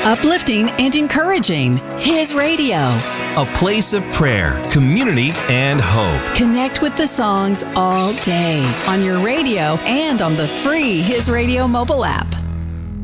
Uplifting and encouraging. His radio. A place of prayer, community, and hope. Connect with the songs all day on your radio and on the free His Radio mobile app.